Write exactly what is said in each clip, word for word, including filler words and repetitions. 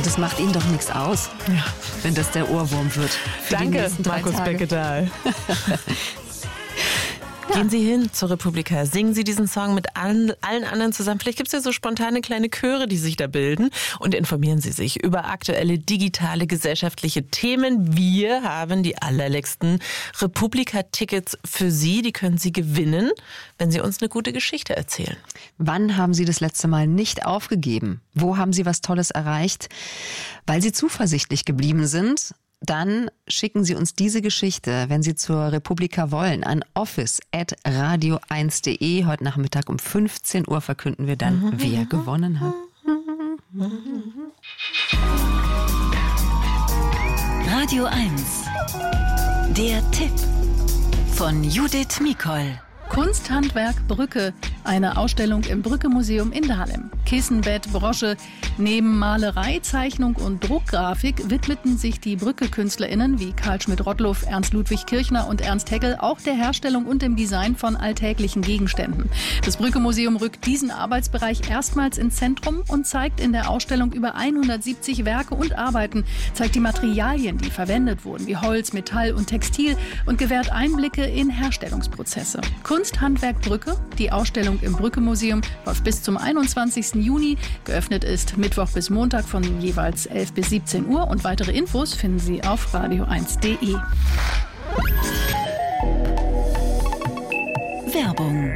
Und das macht Ihnen doch nichts aus, ja. wenn das der Ohrwurm wird. Für Danke, die Markus Tage. Beckedahl. Ja. Gehen Sie hin zur Republika, singen Sie diesen Song mit allen, allen anderen zusammen. Vielleicht gibt es ja so spontane kleine Chöre, die sich da bilden. Und informieren Sie sich über aktuelle digitale gesellschaftliche Themen. Wir haben die allerletzten Republika-Tickets für Sie. Die können Sie gewinnen, wenn Sie uns eine gute Geschichte erzählen. Wann haben Sie das letzte Mal nicht aufgegeben? Wo haben Sie was Tolles erreicht? Weil Sie zuversichtlich geblieben sind? Dann schicken Sie uns diese Geschichte, wenn Sie zur Republika wollen, an office at radio eins punkt de. Heute Nachmittag um fünfzehn Uhr verkünden wir dann, wer gewonnen hat. Radio eins. Der Tipp von Judith Mikol. Kunsthandwerk Brücke, eine Ausstellung im Brücke-Museum in Dahlem. Kissenbett, Brosche, neben Malerei, Zeichnung und Druckgrafik widmeten sich die Brücke-KünstlerInnen wie Karl Schmidt-Rottluff, Ernst Ludwig Kirchner und Ernst Heckel auch der Herstellung und dem Design von alltäglichen Gegenständen. Das Brücke-Museum rückt diesen Arbeitsbereich erstmals ins Zentrum und zeigt in der Ausstellung über hundertsiebzig Werke und Arbeiten, zeigt die Materialien, die verwendet wurden, wie Holz, Metall und Textil und gewährt Einblicke in Herstellungsprozesse. Kunsthandwerk Brücke, die Ausstellung im Brücke-Museum, läuft bis zum einundzwanzigsten Juni. Geöffnet ist Mittwoch bis Montag von jeweils elf bis siebzehn Uhr. Und weitere Infos finden Sie auf radio eins punkt de. Werbung.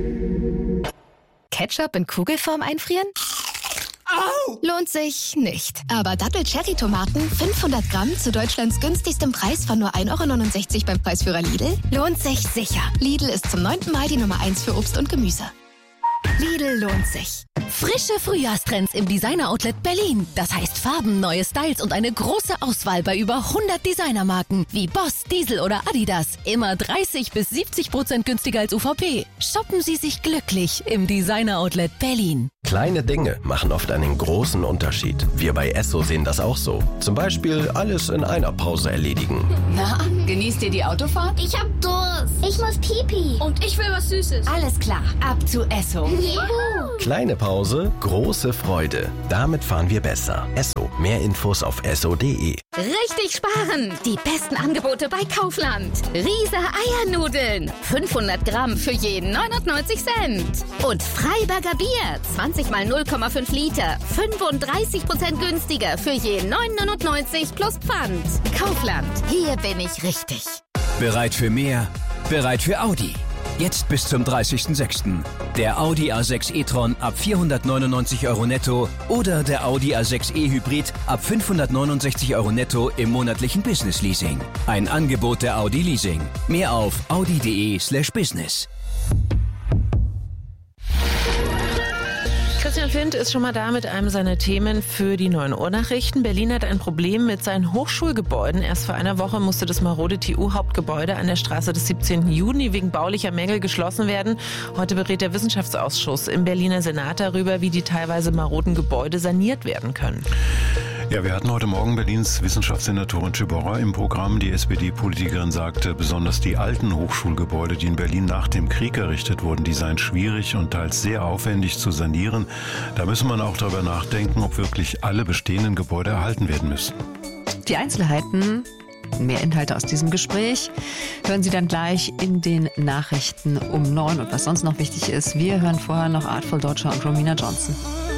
Ketchup in Kugelform einfrieren? Au! Lohnt sich nicht. Aber Double-Cherry-Tomaten, fünfhundert Gramm zu Deutschlands günstigstem Preis von nur ein Euro neunundsechzig beim Preisführer Lidl, lohnt sich sicher. Lidl ist zum neunten Mal die Nummer eins für Obst und Gemüse. Lidl lohnt sich. Frische Frühjahrstrends im Designer-Outlet Berlin. Das heißt Farben, neue Styles und eine große Auswahl bei über hundert Designermarken wie Boss, Diesel oder Adidas. Immer dreißig bis siebzig Prozent günstiger als U V P. Shoppen Sie sich glücklich im Designer-Outlet Berlin. Kleine Dinge machen oft einen großen Unterschied. Wir bei Esso sehen das auch so. Zum Beispiel alles in einer Pause erledigen. Na, genießt ihr die Autofahrt? Ich hab Durst. Ich muss Pipi. Und ich will was Süßes. Alles klar, ab zu Esso. Juhu. Kleine Pause, große Freude. Damit fahren wir besser. Esso. Mehr Infos auf esso punkt de. Richtig sparen! Die besten Angebote bei Kaufland. Riese Eiernudeln. fünfhundert Gramm für jeden neunundneunzig Cent. Und Freiberger Bier. zwanzig mal null Komma fünf Liter. fünfunddreißig Prozent günstiger für jeden neun neunundneunzig plus Pfand. Kaufland. Hier bin ich richtig. Bereit für mehr? Bereit für Audi. Jetzt bis zum dreißigsten sechsten Der Audi A sechs e-tron ab vierhundertneunundneunzig Euro netto oder der Audi A sechs e Hybrid ab fünfhundertneunundsechzig Euro netto im monatlichen Business Leasing. Ein Angebot der Audi Leasing. Mehr auf audi punkt de slash business. Christian Findt ist schon mal da mit einem seiner Themen für die neun Uhr Nachrichten. Berlin hat ein Problem mit seinen Hochschulgebäuden. Erst vor einer Woche musste das marode T U-Hauptgebäude an der Straße des siebzehnten Juni wegen baulicher Mängel geschlossen werden. Heute berät der Wissenschaftsausschuss im Berliner Senat darüber, wie die teilweise maroden Gebäude saniert werden können. Ja, wir hatten heute Morgen Berlins Wissenschaftssenatorin Ciborra im Programm. Die S P D-Politikerin sagte, besonders die alten Hochschulgebäude, die in Berlin nach dem Krieg errichtet wurden, die seien schwierig und teils sehr aufwendig zu sanieren. Da müsse man auch darüber nachdenken, ob wirklich alle bestehenden Gebäude erhalten werden müssen. Die Einzelheiten, mehr Inhalte aus diesem Gespräch, hören Sie dann gleich in den Nachrichten um neun. Und was sonst noch wichtig ist, wir hören vorher noch Artful Dodger und Romina Johnson.